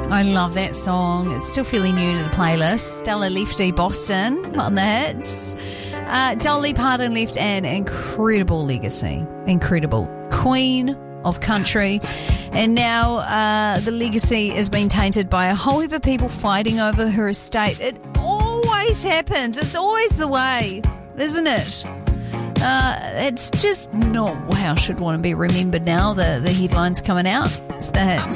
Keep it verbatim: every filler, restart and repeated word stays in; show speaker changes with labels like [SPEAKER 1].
[SPEAKER 1] I love that song. It's still fairly new to the playlist. Stella Lefty Boston on the hits. Uh, Dolly Parton left an incredible legacy. Incredible. Queen of country. And now uh, the legacy has been tainted by a whole heap of people fighting over her estate. It always happens. It's always the way, isn't it? Uh, it's just not how I should want to be remembered now. The, the headlines coming out. It's the hits.